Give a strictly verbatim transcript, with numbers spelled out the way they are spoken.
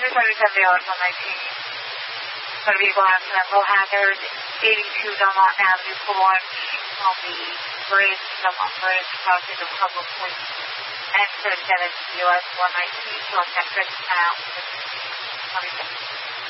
Service of the one nineteen. Motor vehicle accident, low hazard, eighty-two Belmont Avenue for launch on the bridge, Belmont Bridge, crossing the public point. X thirty-seven U S one nineteen, showing that bridge out. twenty-seven.